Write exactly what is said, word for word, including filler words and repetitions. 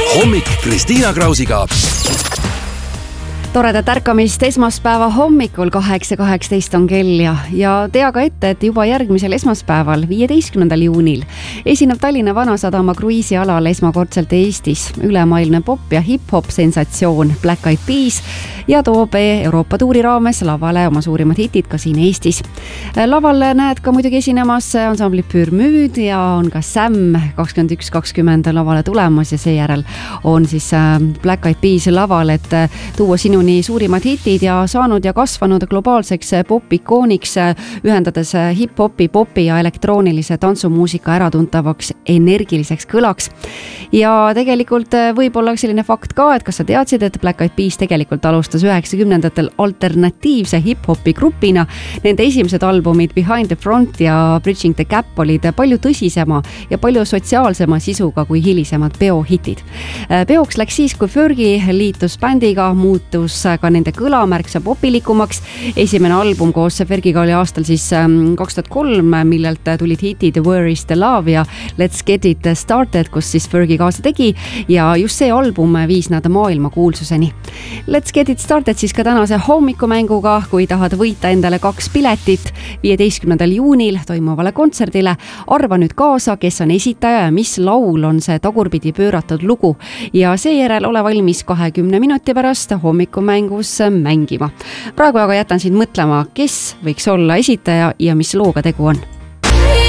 hommik Kristiina Krausiga. Toredat ärkamist esmaspäeva hommikul kaheksa kaheksateist on kell ja, ja tea ka ette, et juba järgmisel esmaspäeval, viieteistkümnendal juunil, esineb Tallinna Vanasadama kruiisialal esmakordselt Eestis ülemaailmne pop- ja hip-hop sensatsioon Black Eyed Peas ja toob Euroopa tuuri raames lavale oma suurimad hitid ka siin Eestis. Laval näed ka muidugi esinemas ansambli Pürmüüd ja on ka Sam kakskümmend üks kakskümmend lavale tulemas ja seejärel on siis Black Eyed Peas laval, et tuua sinu nii suurimad hitid ja saanud ja kasvanud globaalseks pop-ikooniks, ühendades hip-hopi, popi ja elektroonilise tantsumuusika äratuntavaks energiliseks kõlaks. Ja tegelikult võib-olla selline fakt ka, et kas sa teadsid, et Black Eyed Peas tegelikult alustas üheksakümnendatel alternatiivse hip-hopi grupina. Nende esimesed albumid Behind the Front ja Bridging the Gap olid palju tõsisema ja palju sotsiaalsema sisuga kui hilisemad peohitid. Peoks läks siis, kui Fergie liitus bändiga, muutus ka nende kõla märksa popilikumaks. Esimene album koos Fergiga oli aastal siis kaks tuhat kolm, millelt tulid hitid Where is the Love ja Let's Get It Started, kus siis Fergie kaasa tegi ja just see album viis nad maailma kuulsuseni. Let's Get It Started siis ka tänase hommikumänguga, kui tahad võita endale kaks piletit viieteistkümnendal juunil toimuvale kontserdile. Arva nüüd kaasa, kes on esitaja ja mis laul on see tagurpidi pööratud lugu ja seejärel ole valmis kahekümne minuti pärast hommiku mängus mängima. Praegu aga jätan sind mõtlema, kes võiks olla esitaja ja mis looga tegu on.